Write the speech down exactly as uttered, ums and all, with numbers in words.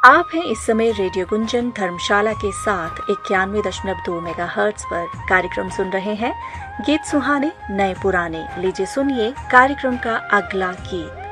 आप हैं इस समय रेडियो गुंजन धर्मशाला के साथ इक्यानवे दशमलव दो मेगा हर्ट्ज पर कार्यक्रम सुन रहे हैं। गीत सुहाने नए पुराने। लीजिए सुनिए कार्यक्रम का अगला गीत।